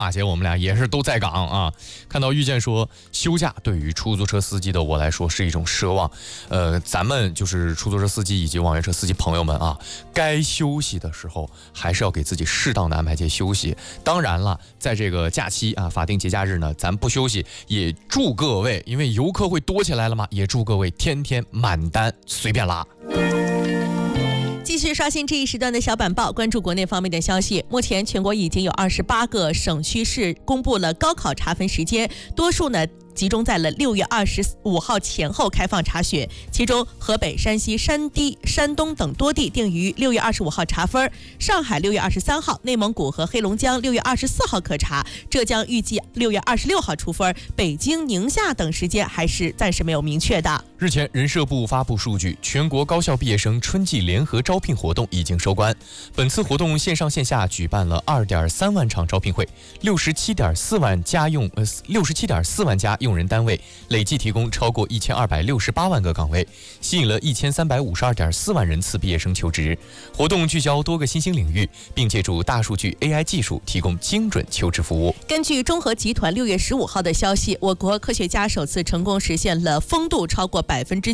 而且我们俩也是都在岗啊。看到遇见说休假对于出租车司机的我来说是一种奢望，咱们就是出租车司机以及网约车司机朋友们啊，该休息的时候还是要给自己适当的安排些休息。当然了，在这个假期啊，法定节假日呢，咱不休息，也祝各位，因为游客会多起来了嘛，也祝各位天天满单随便拉。 继续刷新这一时段的小板报，关注国内方面的消息。目前全国已经有28个省区市公布了高考查分时间，多数呢集中在了6月25号前后开放查询，其中河北、山西、山东等多地定于6月25号查分，上海6月23号，内蒙古和黑龙江6月24号可查，浙江预计6月26号出分，北京、宁夏等时间还是暂时没有明确的。 日前，人社部发布数据，全国高校毕业生春季联合招聘活动已经收官。本次活动线上线下举办了2.3万场招聘会，67.4万家用人单位，累计提供超过1268万个岗位，吸引了1352.4万人次毕业生求职。活动聚焦多个新兴领域，并借助大数据 AI 技术提供精准求职服务。 根据中核集团6月15号的消息，我国科学家首次成功实现了风度超过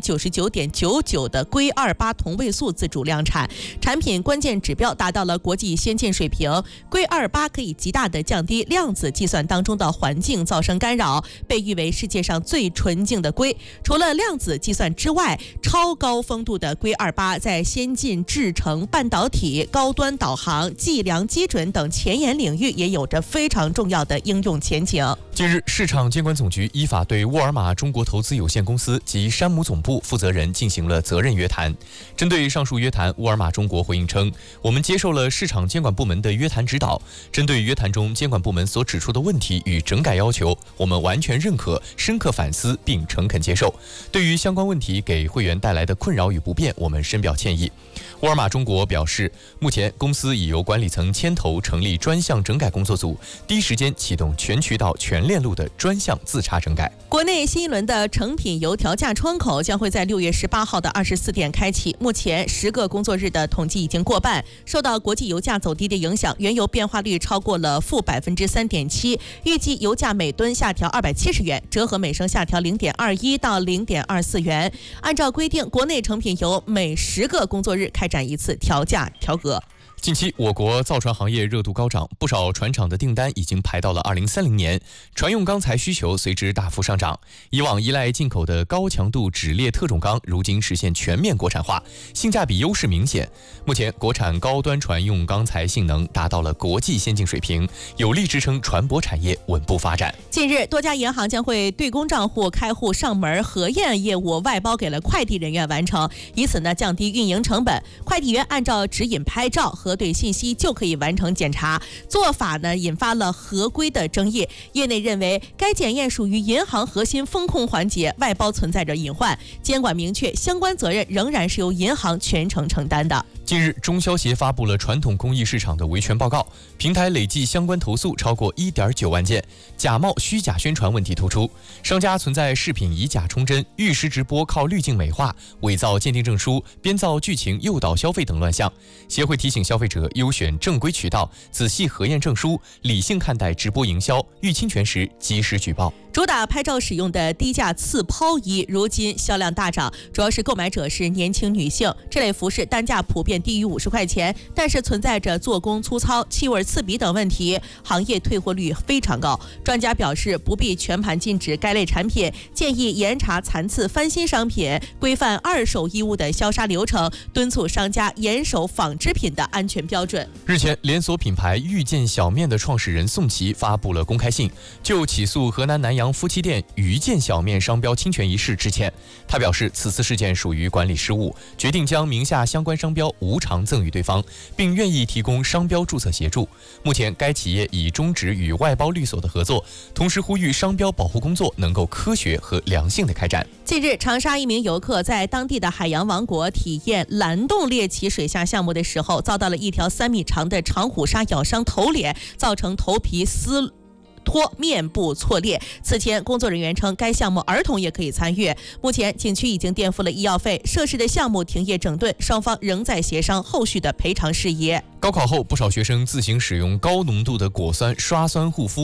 99.99%的硅28同位素自主量产，产品关键指标达到了国际先进水平。硅28可以极大地降低量子计算当中的环境噪声干扰，被誉为世界上最纯净的硅。除了量子计算之外，超高风度的硅28在先进制程、半导体、高端导航、计量基准等前沿领域也有着非常重要的应用前景。 近日，市场监管总局依法对沃尔玛中国投资有限公司及山姆总部负责人进行了责任约谈。针对上述约谈，沃尔玛中国回应称，我们接受了市场监管部门的约谈指导，针对约谈中监管部门所指出的问题与整改要求，我们完全认可、深刻反思并诚恳接受。对于相关问题给会员带来的困扰与不便，我们深表歉意。沃尔玛中国表示，目前公司已由管理层牵头成立专项整改工作组，第一时间启动全渠道、全链路的专项自查整改。 国内新一轮的成品油调价窗口将会在6月18号的24点开启，目前10个工作日的统计已经过半。受到国际油价走低的影响，原油变化率超过了负3.7%，预计油价每吨下调270元，折合每升下调0.21到0.24元。按照规定，国内成品油每10个工作日开展一次调价调格。 近期，我国造船行业热度高涨，不少船厂的订单已经排到了2030年，船用钢材需求随之大幅上涨。以往依赖进口的高强度酯裂特种钢，如今实现全面国产化，性价比优势明显。目前，国产高端船用钢材性能达到了国际先进水平，有力支撑船舶产业稳步发展。 近日，多家银行将会对公账户开户上门核验业务外包给了快递人员完成，以此呢降低运营成本。快递员按照指引拍照核对信息就可以完成检查，做法呢引发了合规的争议。业内认为该检验属于银行核心风控环节，外包存在着隐患，监管明确相关责任仍然是由银行全程承担的。 近日，中消协发布了传统工艺市场的维权报告，平台累计相关投诉超过1.9万件，假冒虚假宣传问题突出，商家存在饰品以假充真、玉石直播靠滤镜美化、伪造鉴定证书、编造剧情诱导消费等乱象。协会提醒消费者优选正规渠道，仔细核验证书，理性看待直播营销，遇侵权时及时举报。 主打拍照使用的低价刺抛仪，如今销量大涨，主要是购买者是年轻女性。这类服饰单价普遍低于50块钱，但是存在着做工粗糙、气味刺鼻等问题，行业退货率非常高。专家表示，不必全盘禁止该类产品，建议严查残次翻新商品，规范二手衣物的销杀流程，敦促商家严守纺织品的安全标准。 日前，连锁品牌遇见小面的创始人宋琦发布了公开信，就起诉河南南阳夫妻店遇见小面商标侵权一事致歉。他表示，此次事件属于管理失误，决定将名下相关商标无偿赠与对方，并愿意提供商标注册协助。目前，该企业已终止与外包律所的合作，同时呼吁商标保护工作能够科学和良性的开展。 近日，长沙一名游客在当地的海洋王国体验蓝洞猎奇水下项目的时候，遭到了一条3米长的长虎鲨咬伤头脸，造成头皮撕脱、面部挫裂。此前，工作人员称该项目儿童也可以参与。目前，景区已经垫付了医药费，涉事的项目停业整顿，双方仍在协商后续的赔偿事宜。 高考后，不少学生自行使用高浓度的果酸刷酸护肤，